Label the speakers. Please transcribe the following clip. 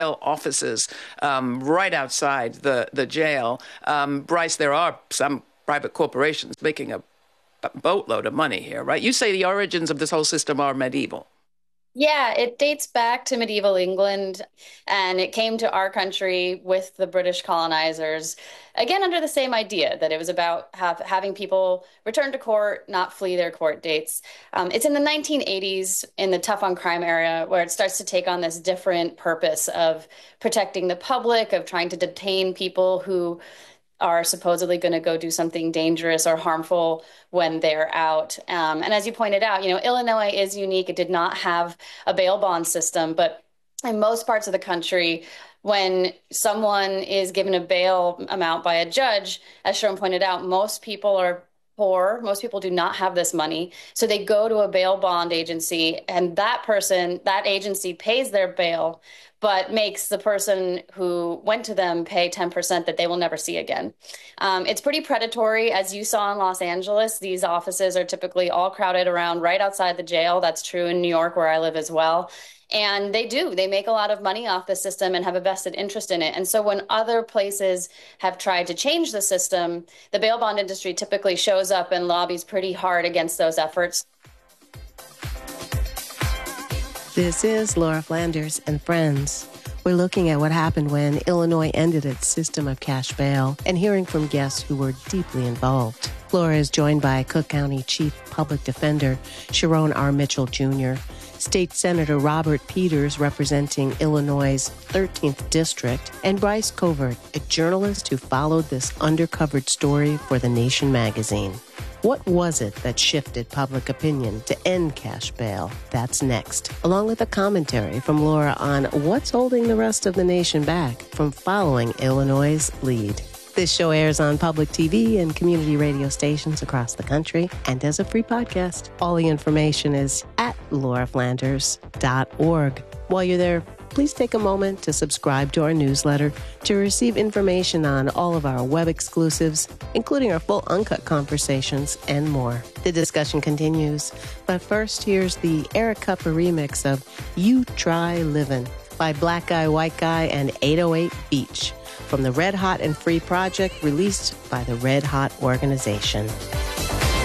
Speaker 1: offices right outside the jail. Bryce, there are some private corporations making a boatload of money here, right? You say the origins of this whole system are medieval.
Speaker 2: Yeah, it dates back to medieval England, and it came to our country with the British colonizers, again under the same idea that it was about having people return to court, not flee their court dates. It's in the 1980s, in the tough on crime era, where it starts to take on this different purpose of protecting the public, of trying to detain people who are supposedly going to go do something dangerous or harmful when they're out. And as you pointed out, Illinois is unique. It did not have a bail bond system, but in most parts of the country, when someone is given a bail amount by a judge, as Sharon pointed out, most people are poor. Most people do not have this money. So they go to a bail bond agency, and that agency pays their bail, but makes the person who went to them pay 10% that they will never see again. It's pretty predatory. As you saw in Los Angeles, these offices are typically all crowded around right outside the jail. That's true in New York, where I live as well. And they make a lot of money off the system and have a vested interest in it. And so when other places have tried to change the system, the bail bond industry typically shows up and lobbies pretty hard against those efforts.
Speaker 3: This is Laura Flanders and Friends. We're looking at what happened when Illinois ended its system of cash bail and hearing from guests who were deeply involved. Laura is joined by Cook County Chief Public Defender Sharon R. Mitchell Jr., State Senator Robert Peters representing Illinois' 13th District, and Bryce Covert, a journalist who followed this undercovered story for The Nation magazine. What was it that shifted public opinion to end cash bail? That's next, along with a commentary from Laura on what's holding the rest of the nation back from following Illinois' lead. This show airs on public TV and community radio stations across the country and as a free podcast. All the information is at lauraflanders.org. While you're there, please take a moment to subscribe to our newsletter to receive information on all of our web exclusives, including our full uncut conversations and more. The discussion continues, but first here's the Eric Kupper remix of You Try Livin' by Black Guy, White Guy and 808 Beach from the Red Hot and Free project released by the Red Hot organization.